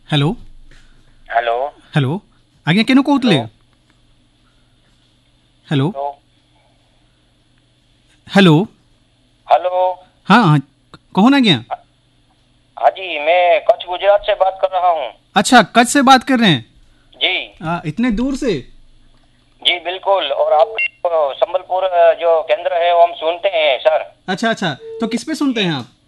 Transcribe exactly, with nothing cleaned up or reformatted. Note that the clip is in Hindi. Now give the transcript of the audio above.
हेलो हेलो हेलो आज्ञा केनु कहूतले हेलो हेलो हेलो हाँ हाँ कहो ना आज्ञा। हाँ जी, मैं कच्छ गुजरात से बात कर रहा हूँ। अच्छा कच्छ से बात कर रहे हैं जी आ, इतने दूर से। जी बिल्कुल, और आप संबलपुर जो केंद्र है वो हम सुनते हैं सर। अच्छा अच्छा तो किस पे सुनते हैं आप?